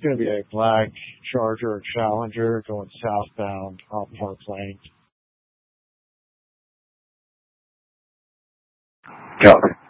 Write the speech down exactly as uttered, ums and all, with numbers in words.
going to be a black Charger Challenger going southbound on Park Lane. Copy.